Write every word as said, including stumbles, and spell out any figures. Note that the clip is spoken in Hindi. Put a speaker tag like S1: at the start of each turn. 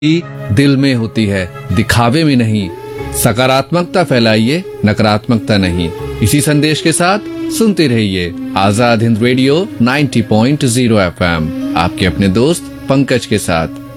S1: दिल में होती है, दिखावे में नहीं। सकारात्मकता फैलाइए, नकारात्मकता नहीं। इसी संदेश के साथ सुनते रहिए आजाद हिंद रेडियो नब्बे पॉइंट शून्य एफएम, आपके अपने दोस्त पंकज के साथ।